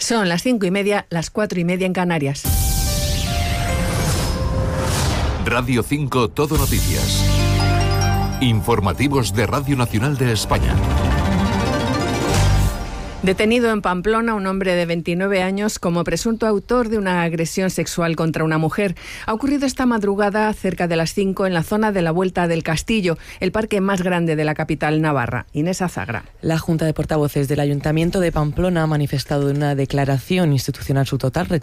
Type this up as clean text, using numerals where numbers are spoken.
Son las 5:30, las 4:30 en Canarias. Radio 5 Todo Noticias. Informativos de Radio Nacional de España. Detenido en Pamplona un hombre de 29 años como presunto autor de una agresión sexual contra una mujer. Ha ocurrido esta madrugada cerca de las 5 en la zona de la Vuelta del Castillo, el parque más grande de la capital navarra. Inés Azagra. La Junta de Portavoces del Ayuntamiento de Pamplona ha manifestado en una declaración institucional su total rechazo